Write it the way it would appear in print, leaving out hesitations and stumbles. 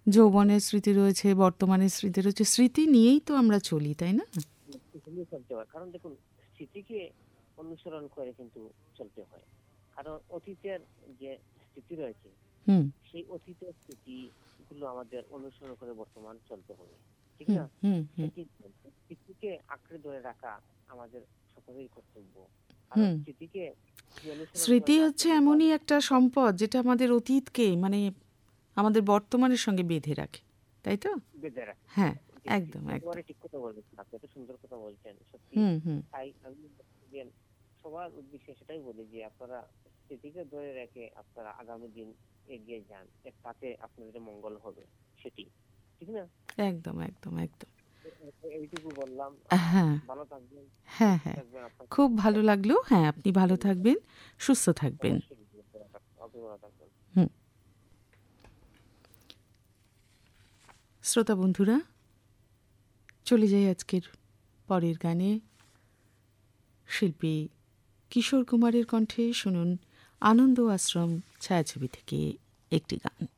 যৌবনের স্মৃতি রয়েছে, বর্তমানের স্মৃতি রয়েছে, স্মৃতি নিয়েই তো আমরা চলি, তাই না? চলতে হয়, কারণ দেখুন স্মৃতিকে অনুসরণ করে কিন্তু চলতে হয়। কারণ অতীতের যে স্মৃতি রয়েছে হুম সেই অতীতের স্মৃতিগুলো আমাদের অনুসরণ করে বর্তমান চলতে হবে, ঠিক হুম না? হুম হুম একই স্মৃতিকে আঁকড়ে ধরে রাখা আমাদের সকলেরই কর্তব্য। কারণ হুম স্মৃতিকে যদি অনুসরণ করে স্মৃতি না হচ্ছে চলি তাহলে এমনই একটা সম্পদ যেটা আমাদের অতীতকে মানে আমাদের বর্তমানের সঙ্গে বেঁধে রাখে, তাই তো? বেঁধে রাখে। হ্যাঁ, জি, জি, একদম একদম। একেবারে ঠিক কথা বলছেন, আপনি এত সুন্দর কথা বলছেন সত্যি। হুম হুম তাই আমি সবার উদ্দেশ্যে সেটাই বলি যে আপনারা স্মৃতিকে ধরে রেখে আপনারা আগামী দিন এগিয়ে যান, তাতে আপনাদের মঙ্গল হবে, সেটি ঠিক না? একদম একদম একদম। এইটুকু বললাম। হ্যাঁ ভালো থাকবেন, হ্যাঁ সুস্থ হ্যাঁ, থাকবেন, আপনার খুব সাথে ভালো কথা লাগলো। হ্যাঁ, আপনি ভালো থাকবেন, সুস্থ থাকবেন। অবশ্যই আপনি ভালো থাকবেন। হুম। শ্রোতা বন্ধুরা, চলে যাই আজকের পরের গানে। শিল্পী কিশোর কুমারের কণ্ঠে শুনুন আনন্দ আশ্রম ছায়াছবি থেকে একটি গান।